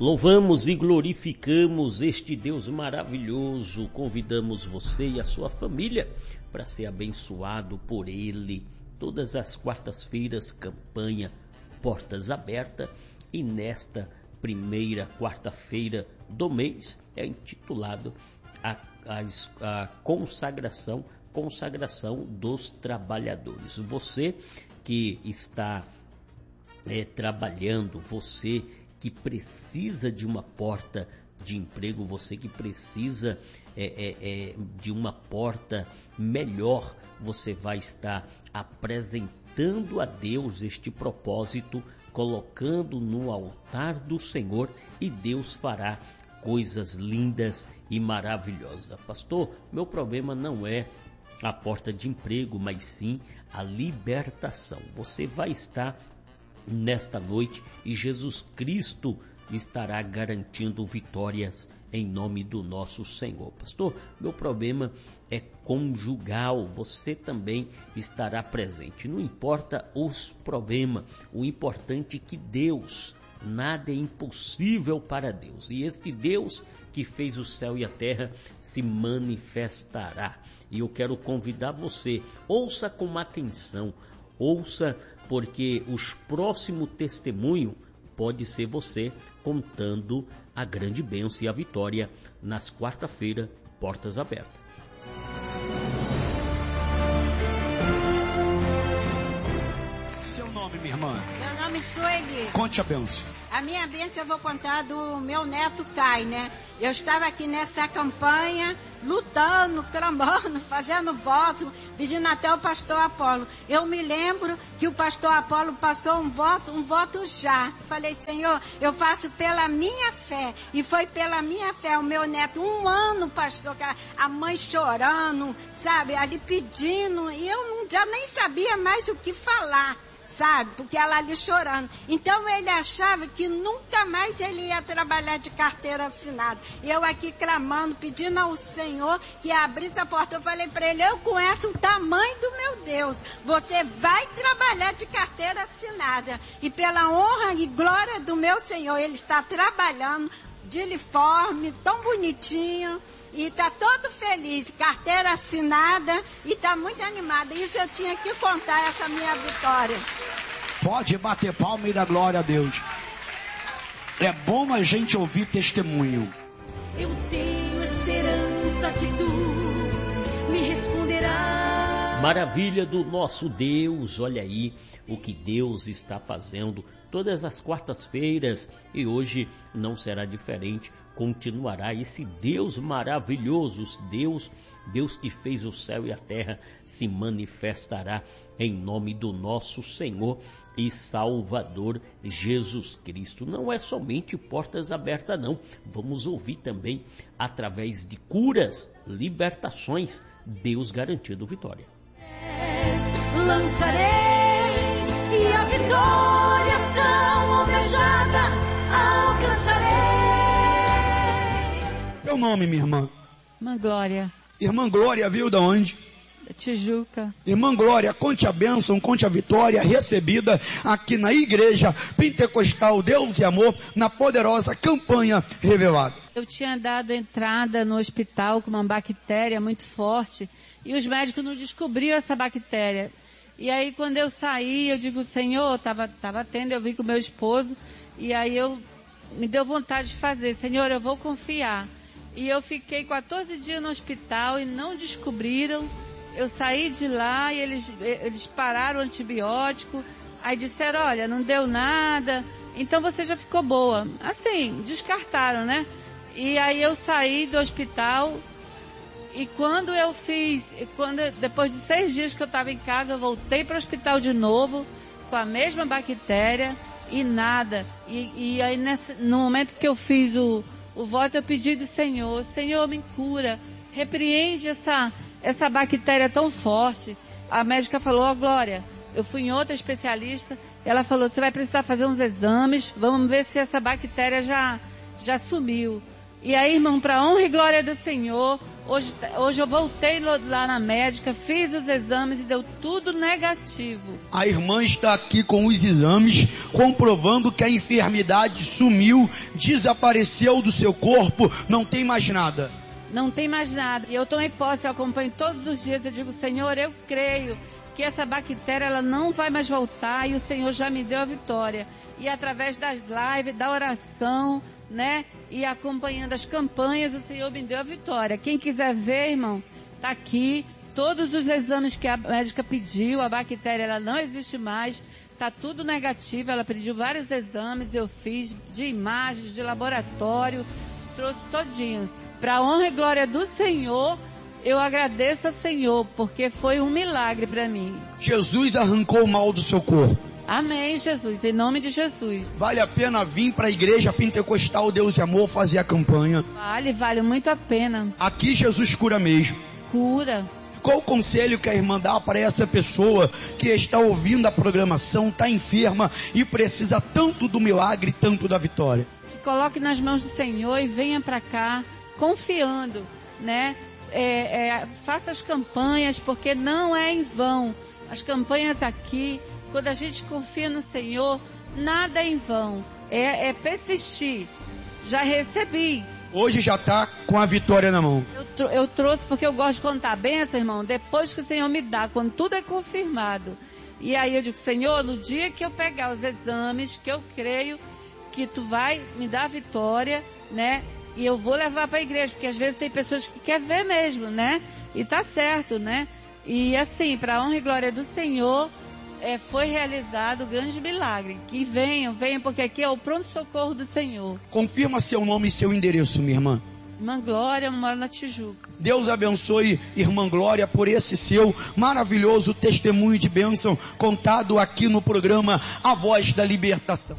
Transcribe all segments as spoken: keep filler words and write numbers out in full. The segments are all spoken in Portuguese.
Louvamos e glorificamos este Deus maravilhoso. Convidamos você e a sua família para ser abençoado por Ele. Todas as quartas-feiras, campanha Portas Abertas. E nesta primeira quarta-feira do mês é intitulado a, a, a consagração, consagração dos trabalhadores. Você que está é, trabalhando, você que precisa de uma porta de emprego, você que precisa é, é, é, de uma porta melhor, você vai estar apresentando a Deus este propósito, colocando no altar do Senhor, e Deus fará coisas lindas e maravilhosas. Pastor, meu problema não é a porta de emprego, mas sim a libertação. Você vai estar nesta noite e Jesus Cristo estará garantindo vitórias em nome do nosso Senhor. Pastor, meu problema é conjugal, você também estará presente. Não importa os problemas, o importante é que Deus, nada é impossível para Deus. E este Deus que fez o céu e a terra se manifestará. E eu quero convidar você, ouça com atenção, ouça, porque os próximos testemunhos pode ser você contando a grande bênção e a vitória nas quarta-feiras, Portas Abertas. Seu nome, minha irmã? Meu nome é Sueli. Conte a bênção. A minha bênção eu vou contar do meu neto Kai, né? Eu estava aqui nessa campanha, lutando, clamando, fazendo voto, pedindo até o pastor Apolo. Eu me lembro que o pastor Apolo passou um voto, um voto já. Falei, Senhor, eu faço pela minha fé. E foi pela minha fé, o meu neto, um ano, pastor, a mãe chorando, sabe, ali pedindo, e eu não, já nem sabia mais o que falar. Sabe, porque ela ali chorando. Então ele achava que nunca mais ele ia trabalhar de carteira assinada. E eu aqui clamando, pedindo ao Senhor que abrisse a porta. Eu falei para ele, eu conheço o tamanho do meu Deus. Você vai trabalhar de carteira assinada. E pela honra e glória do meu Senhor, ele está trabalhando de uniforme, tão bonitinho. E está todo feliz, carteira assinada, e está muito animada. Isso eu tinha que contar, essa minha vitória. Pode bater palma e dar glória a Deus. É bom a gente ouvir testemunho. Eu tenho esperança que tu me responderás. Maravilha do nosso Deus, olha aí o que Deus está fazendo todas as quartas-feiras, e hoje não será diferente. Continuará esse Deus maravilhoso, Deus, Deus que fez o céu e a terra, se manifestará em nome do nosso Senhor e Salvador Jesus Cristo. Não é somente portas abertas não, vamos ouvir também através de curas, libertações, Deus garantindo vitória. Lançarei e a vitória tão almejada alcançarei. Meu nome, minha irmã? Irmã Glória. Irmã Glória, viu de onde? Da Tijuca. Irmã Glória, conte a bênção, conte a vitória recebida aqui na Igreja Pentecostal Deus e Amor, na poderosa campanha Revelado. Eu tinha dado entrada no hospital com uma bactéria muito forte e os médicos não descobriram essa bactéria. E aí quando eu saí, eu digo, Senhor, estava tava tendo, eu vim com meu esposo, e aí eu me deu vontade de fazer, Senhor, eu vou confiar. E eu fiquei quatorze dias no hospital e não descobriram. Eu saí de lá e eles, eles pararam o antibiótico. Aí disseram, olha, não deu nada, então você já ficou boa. Assim, descartaram, né? E aí eu saí do hospital e quando eu fiz, quando, depois de seis dias que eu estava em casa, eu voltei para o hospital de novo com a mesma bactéria e nada. E, e aí nessa, no momento que eu fiz o O voto eu pedi do Senhor, Senhor me cura, repreende essa, essa bactéria tão forte. A médica falou, ó oh, Glória, eu fui em outra especialista, ela falou, você vai precisar fazer uns exames, vamos ver se essa bactéria já, já sumiu. E aí, irmão, para honra e glória do Senhor, Hoje, hoje eu voltei lá na médica, fiz os exames e deu tudo negativo. A irmã está aqui com os exames, comprovando que a enfermidade sumiu, desapareceu do seu corpo, não tem mais nada. Não tem mais nada. E eu tomei posse, eu acompanho todos os dias, eu digo, Senhor, eu creio que essa bactéria ela não vai mais voltar e o Senhor já me deu a vitória. E através das lives, da oração, né? E acompanhando as campanhas, o Senhor me deu a vitória. Quem quiser ver, irmão, tá aqui. Todos os exames que a médica pediu, a bactéria ela não existe mais, tá tudo negativo. Ela pediu vários exames, eu fiz de imagens, de laboratório, trouxe todinhos. Para a honra e glória do Senhor, eu agradeço ao Senhor, porque foi um milagre para mim. Jesus arrancou o mal do seu corpo. Amém, Jesus, em nome de Jesus. Vale a pena vir para a igreja pentecostal Deus e Amor fazer a campanha? Vale, vale muito a pena. Aqui Jesus cura mesmo. Cura. Qual o conselho que a irmã dá para essa pessoa que está ouvindo a programação, está enferma e precisa tanto do milagre, tanto da vitória? Coloque nas mãos do Senhor e venha para cá confiando, né? É, é, faça as campanhas, porque não é em vão. As campanhas aqui, quando a gente confia no Senhor, nada é em vão. É, é persistir. Já recebi. Hoje já está com a vitória na mão. Eu, eu trouxe porque eu gosto de contar bem essa, irmão, depois que o Senhor me dá, quando tudo é confirmado. E aí eu digo, Senhor, no dia que eu pegar os exames, que eu creio que tu vai me dar a vitória, né? E eu vou levar para a igreja, porque às vezes tem pessoas que querem ver mesmo, né? E tá certo, né? E assim, para a honra e glória do Senhor, é, foi realizado o grande milagre. Que venham, venham, porque aqui é o pronto-socorro do Senhor. Confirma seu nome e seu endereço, minha irmã. Irmã Glória, eu moro na Tijuca. Deus abençoe, irmã Glória, por esse seu maravilhoso testemunho de bênção, contado aqui no programa A Voz da Libertação.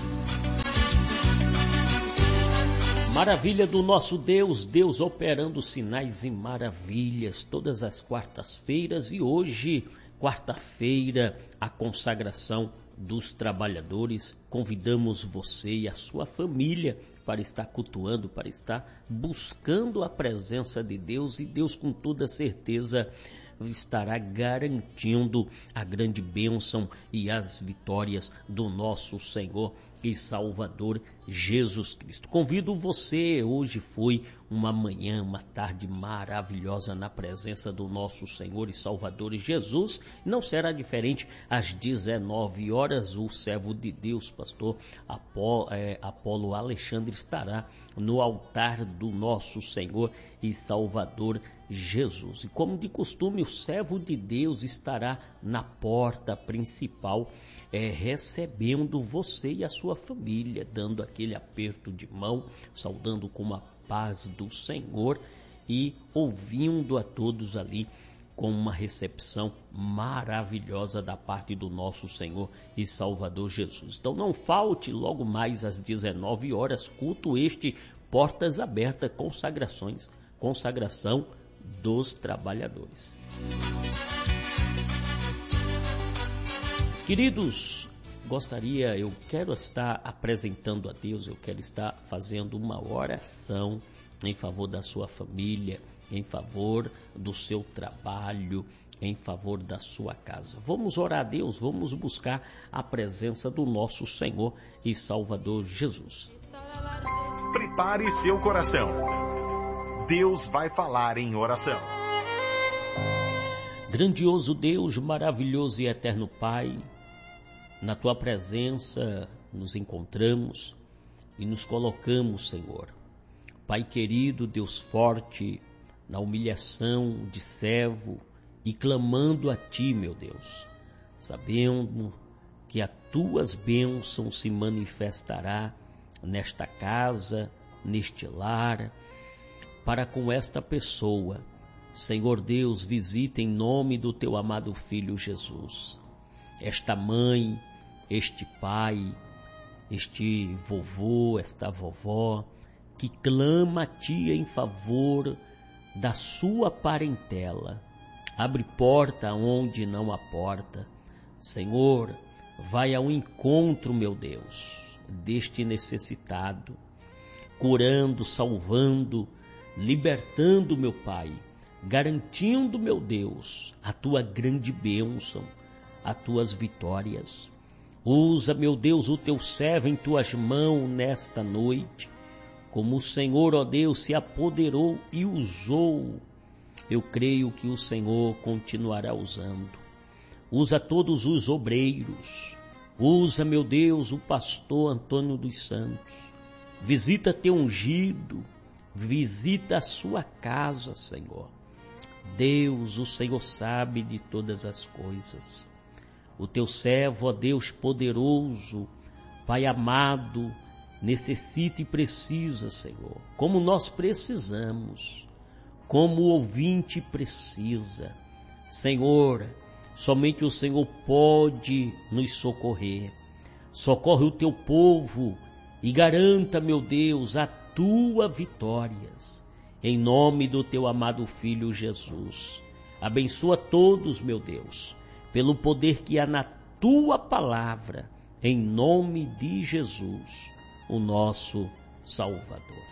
Maravilha do nosso Deus, Deus operando sinais e maravilhas todas as quartas-feiras e hoje, quarta-feira, a consagração dos trabalhadores. Convidamos você e a sua família para estar cultuando, para estar buscando a presença de Deus e Deus com toda certeza estará garantindo a grande bênção e as vitórias do nosso Senhor e Salvador Jesus Cristo. Convido você, hoje foi uma manhã, uma tarde maravilhosa na presença do nosso Senhor e Salvador Jesus. Não será diferente às dezenove horas, o servo de Deus, pastor Apolo, é, Apolo Alexandre, estará no altar do nosso Senhor e Salvador Jesus. E como de costume, o servo de Deus estará na porta principal, é, recebendo você e a sua família, dando aquele aperto de mão, saudando com a paz do Senhor e ouvindo a todos ali com uma recepção maravilhosa da parte do nosso Senhor e Salvador Jesus. Então não falte logo mais às dezenove horas, culto este, portas abertas, consagrações, consagração dos trabalhadores. Queridos, gostaria, eu quero estar apresentando a Deus, eu quero estar fazendo uma oração em favor da sua família, em favor do seu trabalho, em favor da sua casa. Vamos orar a Deus, vamos buscar a presença do nosso Senhor e Salvador Jesus. Prepare seu coração. Deus vai falar em oração. Grandioso Deus, maravilhoso e eterno Pai, na Tua presença nos encontramos e nos colocamos, Senhor. Pai querido, Deus forte, na humilhação de servo e clamando a Ti, meu Deus, sabendo que as Tuas bênçãos se manifestará nesta casa, neste lar, para com esta pessoa. Senhor Deus, visita em nome do Teu amado Filho Jesus, esta mãe, este pai, este vovô, esta vovó, que clama a Ti em favor da sua parentela. Abre porta onde não há porta. Senhor, vai ao encontro, meu Deus, deste necessitado, curando, salvando, libertando, meu Pai, garantindo, meu Deus, a tua grande bênção, as tuas vitórias. Usa, meu Deus, o teu servo em tuas mãos nesta noite, como o Senhor, ó Deus, se apoderou e usou. Eu creio que o Senhor continuará usando. Usa todos os obreiros. Usa, meu Deus, o pastor Antônio dos Santos. Visita teu ungido. Visita a sua casa, Senhor. Deus, o Senhor sabe de todas as coisas. O teu servo, ó Deus poderoso, Pai amado, necessita e precisa, Senhor, como nós precisamos, como o ouvinte precisa. Senhor, somente o Senhor pode nos socorrer. Socorre o teu povo e garanta, meu Deus, a tua vitórias. Em nome do teu amado Filho Jesus. Abençoa todos, meu Deus, pelo poder que há na tua palavra, em nome de Jesus, o nosso Salvador.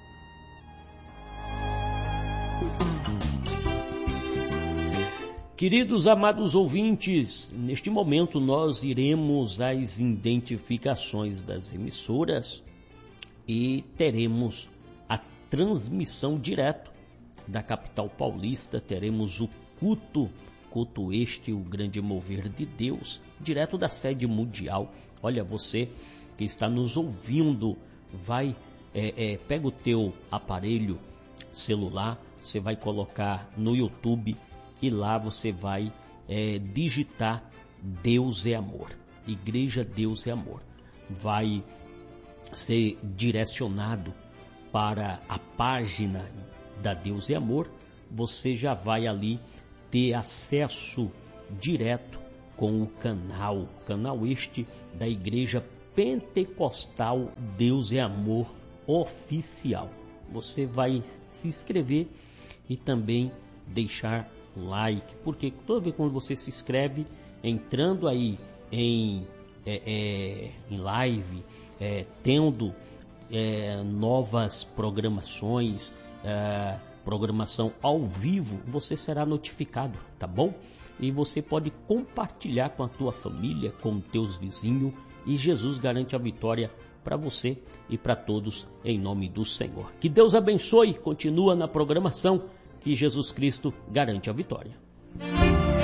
Queridos amados ouvintes, neste momento nós iremos às identificações das emissoras e teremos a transmissão direto da capital paulista, teremos o culto, culto este, o grande mover de Deus, direto da sede mundial. Olha, você que está nos ouvindo, vai, é, é, pega o teu aparelho celular, você vai colocar no YouTube e lá você vai é, digitar Deus é Amor, Igreja Deus é Amor. Vai ser direcionado para a página da Deus é Amor, você já vai ali ter acesso direto com o canal, canal este da Igreja Pentecostal Deus é Amor Oficial. Você vai se inscrever e também deixar like, porque toda vez quando você se inscreve, entrando aí em, é, é, em live, é, tendo é, novas programações, é, programação ao vivo, você será notificado, tá bom? E você pode compartilhar com a tua família, com teus vizinhos, e Jesus garante a vitória para você e para todos, em nome do Senhor. Que Deus abençoe, continua na programação, que Jesus Cristo garante a vitória.